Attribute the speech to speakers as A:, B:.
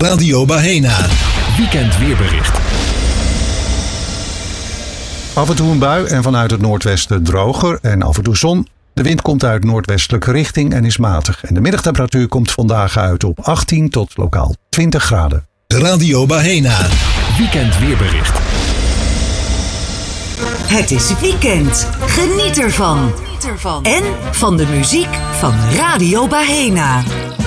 A: Radio Bahena.
B: Weekend weerbericht.
C: Af en toe een bui en vanuit het noordwesten droger en af en toe zon. De wind komt uit noordwestelijke richting en is matig. En de middagtemperatuur komt vandaag uit op 18 tot lokaal 20 graden.
A: Radio Bahena.
B: Weekend weerbericht.
D: Het is weekend. Geniet ervan. En van de muziek van Radio Bahena.